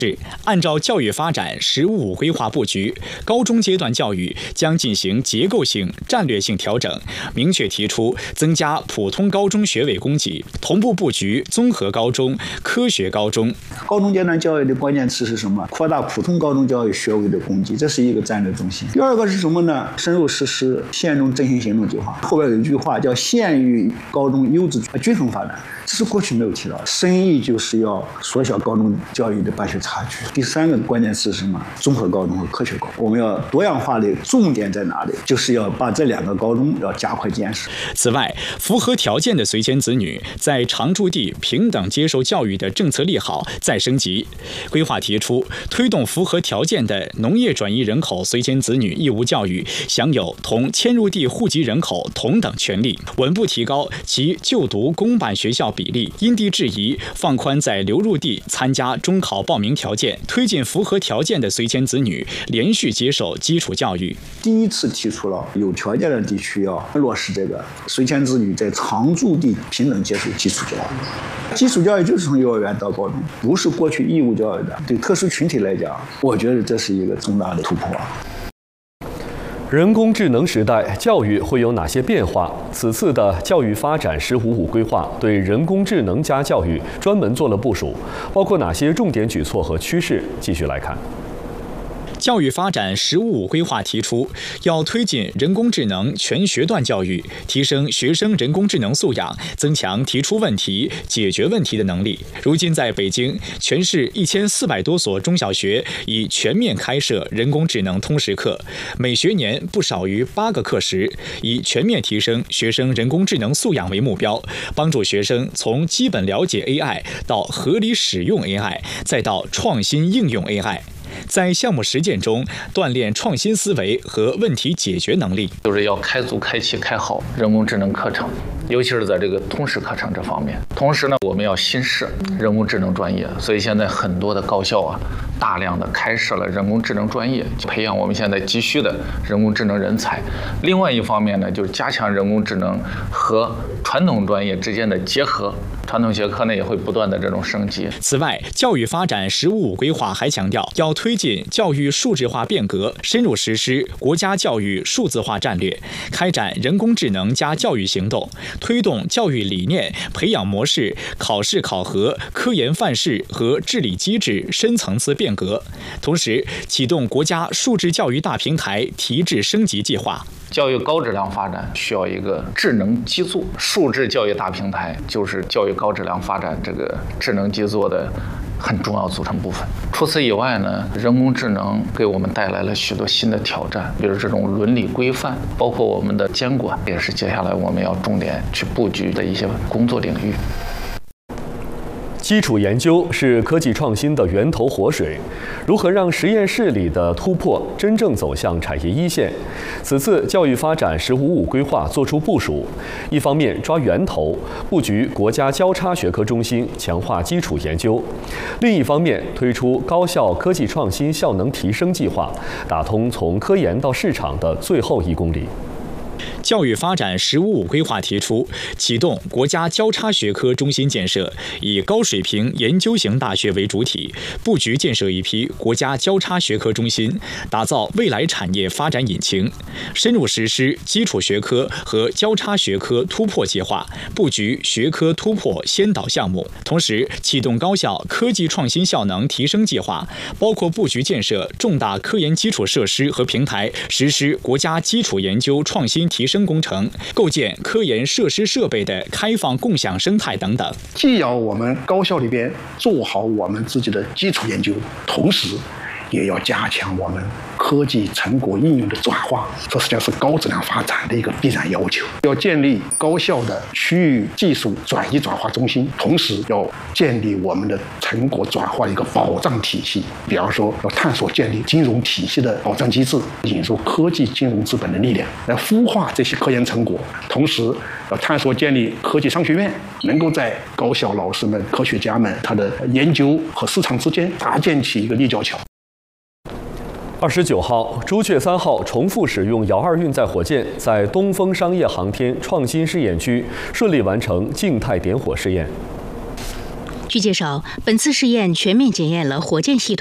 按照教育发展“十五五”规划布局，高中阶段教育将进行结构性、战略性调整，明确提出增加普通高中学位供给，同步布局综合高中、科学高中。 高中阶段教育的关键词是什么？扩大普通高中教育学位的供给，这是一个战略中心。第二个是什么呢？深入实施县中振兴行动计划。后边有一句话叫“县域高中优质均衡发展”，这是过去没有提到的。深意就是要缩小高中教育的办学差距。第三个关键词是什么？综合高中和科学高中。我们要多样化的重点在哪里？就是要把这两个高中要加快建设。 此外，符合条件的随迁子女在常住地平等接受教育的政策利好再升级。规划提出，推动符合条件的农业转移人口随迁子女义务教育享有同迁入地户籍人口同等权利，稳步提高其就读公办学校比例，因地制宜放宽在流入地参加中考报名条件，推进符合条件的随迁子女连续接受基础教育。 第一次提出了有条件的地区要落实这个随迁子女在常住地平等接受基础教育。基础教育就是从幼儿园到高中，不是过去义务教育的。对特殊群体来讲，我觉得这是一个重大的突破。 人工智能时代，教育会有哪些变化？此次的教育发展“十五五”规划对人工智能加教育专门做了部署，包括哪些重点举措和趋势？继续来看。 教育发展“十五五”规划提出，要推进人工智能全学段教育，提升学生人工智能素养，增强提出问题、解决问题的能力。如今，在北京，全市1400多所中小学已全面开设人工智能通识课，每学年不少于8个课时，以全面提升学生人工智能素养为目标，帮助学生从基本了解 AI 到合理使用 AI， 再到创新应用 AI。在项目实践中锻炼创新思维和问题解决能力， 就是要开足开启开好人工智能课程，尤其是在这个通识课程这方面。同时呢，我们要新设人工智能专业，所以现在很多的高校大量的开设了人工智能专业，培养我们现在急需的人工智能人才。另外一方面呢，就是加强人工智能和传统专业之间的结合。传统学科呢也会不断的这种升级。 此外，教育发展“十五五”规划还强调，要推进教育数字化变革，深入实施国家教育数字化战略，开展人工智能加教育行动，推动教育理念、培养模式、考试考核、科研范式和治理机制深层次变革。同时，启动国家数字教育大平台提质升级计划。 教育高质量发展需要一个智能基座，数字教育大平台就是教育高质量发展这个智能基座的很重要组成部分。除此以外呢，人工智能给我们带来了许多新的挑战，比如这种伦理规范，包括我们的监管，也是接下来我们要重点去布局的一些工作领域。 基础研究是科技创新的源头活水，如何让实验室里的突破真正走向产业一线？此次教育发展“十五五”规划作出部署，一方面抓源头，布局国家交叉学科中心，强化基础研究；另一方面推出高校科技创新效能提升计划，打通从科研到市场的最后1公里。 教育发展“十五五”规划提出，启动国家交叉学科中心建设，以高水平研究型大学为主体，布局建设一批国家交叉学科中心，打造未来产业发展引擎。深入实施基础学科和交叉学科突破计划，布局学科突破先导项目。同时，启动高校科技创新效能提升计划，包括布局建设重大科研基础设施和平台，实施国家基础研究创新提升工程，构建科研设施设备的开放共享生态等等。 既要我们高校里边做好我们自己的基础研究，同时也要加强我们科技成果应用的转化，这实际上是高质量发展的一个必然要求。要建立高校的区域技术转移转化中心，同时要建立我们的成果转化的一个保障体系。比方说，要探索建立金融体系的保障机制，引入科技金融资本的力量来孵化这些科研成果。同时，要探索建立科技商学院，能够在高校老师们、科学家们他的研究和市场之间搭建起一个立交桥。 29号，朱雀3号重复使用遥2运载火箭在东风商业航天创新试验区顺利完成静态点火试验。 据介绍，本次试验全面检验了火箭系统